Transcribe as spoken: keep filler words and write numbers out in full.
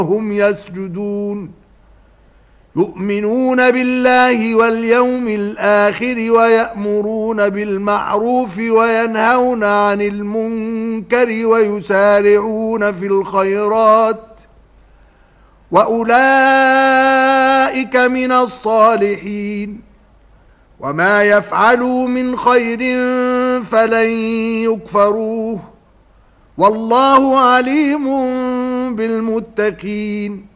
هم يسجدون يؤمنون بالله واليوم الآخر ويأمرون بالمعروف وينهون عن المنكر ويسارعون في الخيرات وأولئك من الصالحين وما يفعلوا من خير فلن يكفروه والله عليم بالمتقين